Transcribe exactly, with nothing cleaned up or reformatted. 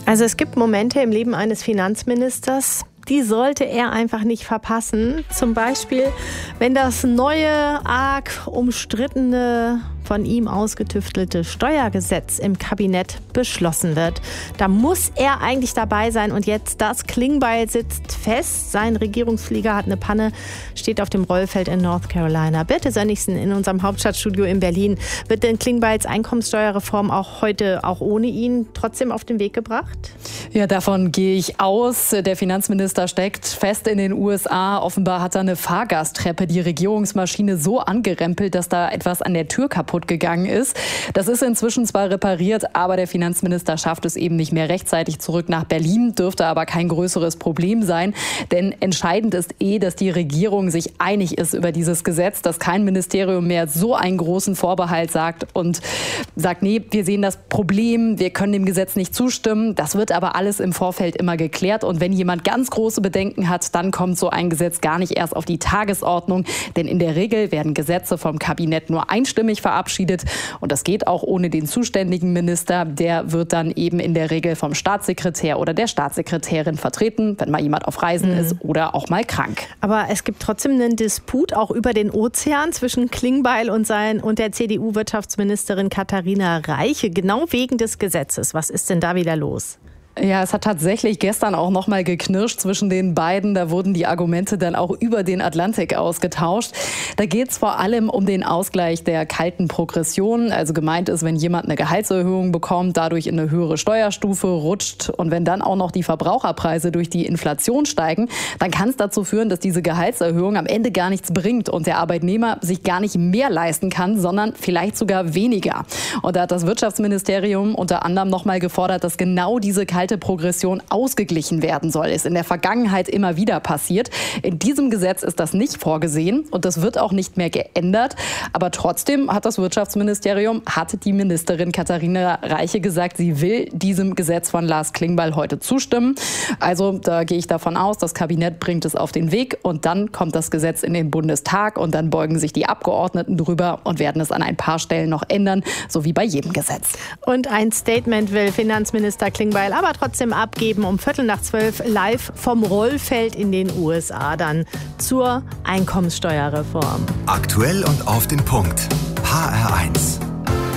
Also es gibt Momente im Leben eines Finanzministers, die sollte er einfach nicht verpassen. Zum Beispiel, wenn das neue, arg umstrittene, von ihm ausgetüftelte Steuergesetz im Kabinett beschlossen wird. Da muss er eigentlich dabei sein. Und jetzt, das Klingbeil sitzt fest. Sein Regierungsflieger hat eine Panne, steht auf dem Rollfeld in North Carolina. Birte Sönnigsen in unserem Hauptstadtstudio in Berlin. Wird denn Klingbeils Einkommenssteuerreform auch heute, auch ohne ihn, trotzdem auf den Weg gebracht? Ja, davon gehe ich aus. Der Finanzminister steckt fest in den U S A. Offenbar hat er eine Fahrgasttreppe, die Regierungsmaschine so angerempelt, dass da etwas an der Tür kaputt gegangen ist. Das ist inzwischen zwar repariert, aber der Finanzminister schafft es eben nicht mehr rechtzeitig zurück nach Berlin, dürfte aber kein größeres Problem sein, denn entscheidend ist eh, dass die Regierung sich einig ist über dieses Gesetz, dass kein Ministerium mehr so einen großen Vorbehalt sagt und sagt, nee, wir sehen das Problem, wir können dem Gesetz nicht zustimmen. Das wird aber alles im Vorfeld immer geklärt und wenn jemand ganz große Bedenken hat, dann kommt so ein Gesetz gar nicht erst auf die Tagesordnung, denn in der Regel werden Gesetze vom Kabinett nur einstimmig verabschiedet. Und das geht auch ohne den zuständigen Minister. Der wird dann eben in der Regel vom Staatssekretär oder der Staatssekretärin vertreten, wenn mal jemand auf Reisen mhm. ist oder auch mal krank. Aber es gibt trotzdem einen Disput auch über den Ozean zwischen Klingbeil und, sein, und der C D U-Wirtschaftsministerin Katharina Reiche, genau wegen des Gesetzes. Was ist denn da wieder los? Ja, es hat tatsächlich gestern auch noch mal geknirscht zwischen den beiden. Da wurden die Argumente dann auch über den Atlantik ausgetauscht. Da geht es vor allem um den Ausgleich der kalten Progression. Also gemeint ist, wenn jemand eine Gehaltserhöhung bekommt, dadurch in eine höhere Steuerstufe rutscht und wenn dann auch noch die Verbraucherpreise durch die Inflation steigen, dann kann es dazu führen, dass diese Gehaltserhöhung am Ende gar nichts bringt und der Arbeitnehmer sich gar nicht mehr leisten kann, sondern vielleicht sogar weniger. Und da hat das Wirtschaftsministerium unter anderem noch mal gefordert, dass genau diese kalte Progression ausgeglichen werden soll. Ist in der Vergangenheit immer wieder passiert. In diesem Gesetz ist das nicht vorgesehen und das wird auch nicht mehr geändert. Aber trotzdem hat das Wirtschaftsministerium, hat die Ministerin Katharina Reiche gesagt, sie will diesem Gesetz von Lars Klingbeil heute zustimmen. Also da gehe ich davon aus, das Kabinett bringt es auf den Weg und dann kommt das Gesetz in den Bundestag und dann beugen sich die Abgeordneten drüber und werden es an ein paar Stellen noch ändern, so wie bei jedem Gesetz. Und ein Statement will Finanzminister Klingbeil aber trotzdem abgeben um Viertel nach zwölf live vom Rollfeld in den U S A dann zur Einkommenssteuerreform. Aktuell und auf den Punkt. H R eins.